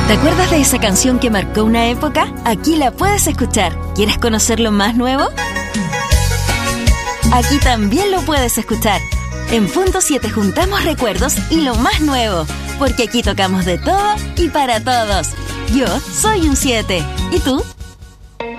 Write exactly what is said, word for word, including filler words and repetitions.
¿Te acuerdas de esa canción que marcó una época? Aquí la puedes escuchar. ¿Quieres conocer lo más nuevo? Aquí también lo puedes escuchar. En Punto siete juntamos recuerdos y lo más nuevo, porque aquí tocamos de todo y para todos. Yo soy un siete. ¿Y tú?